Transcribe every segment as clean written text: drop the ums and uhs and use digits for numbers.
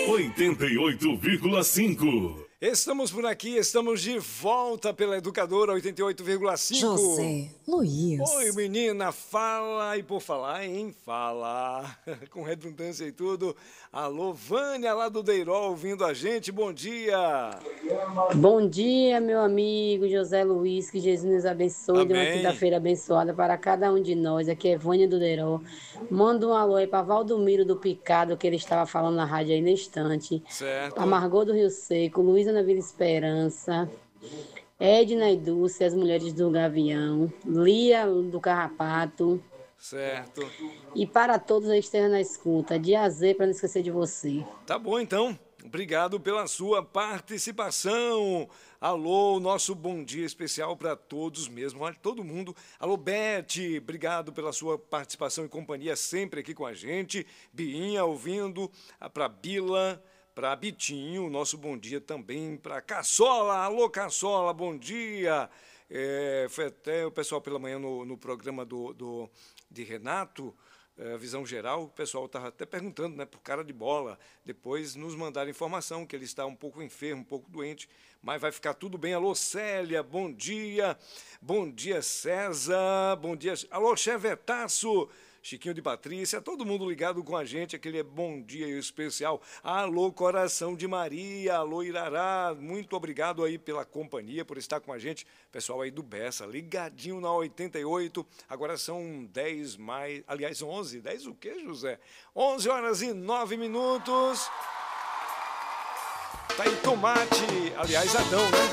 88,5. Estamos por aqui, estamos de volta pela Educadora 88,5. José Luiz. Oi, menina, fala, e por falar em fala, com redundância e tudo. Alô, Vânia, lá do Deirol, ouvindo a gente, bom dia. Bom dia, meu amigo José Luiz, que Jesus nos abençoe de uma Amém. quinta-feira abençoada para cada um de nós. Aqui é Vânia do Deirol. Manda um alô aí para Valdomiro do Picado, que ele estava falando na rádio aí na estante. Certo. Amargor do Rio Seco, Luísa na Vila Esperança, Edna e Dulce, as mulheres do Gavião, Lia do Carrapato. Certo. E para todos aí que estejam na escuta, de A a Z, para não esquecer de você. Tá bom, então. Obrigado pela sua participação. Alô, nosso bom dia especial para todos mesmo, olha, todo mundo. Alô, Beth, obrigado pela sua participação e companhia sempre aqui com a gente. Biinha ouvindo, para Bila, para Bitinho, nosso bom dia também para Caçola. Alô, Caçola, bom dia. Foi até o pessoal pela manhã no programa de Renato, Visão Geral, o pessoal estava até perguntando, né, por cara de bola, depois nos mandaram informação que ele está um pouco enfermo, um pouco doente, mas vai ficar tudo bem. Alô, Célia, bom dia, César, bom dia, alô, Chevetaço, Chiquinho de Patrícia, todo mundo ligado com a gente, aquele bom dia especial. Alô, Coração de Maria, alô, Irará, muito obrigado aí pela companhia, por estar com a gente. Pessoal aí do Bessa, ligadinho na 88, agora são 10 mais, aliás, 11, 10 o quê, José? 11 horas e 9 minutos. Tá aí Tomate, aliás, Adão, né?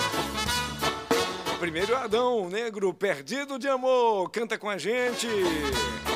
Primeiro Adão Negro, Perdido de Amor, canta com a gente.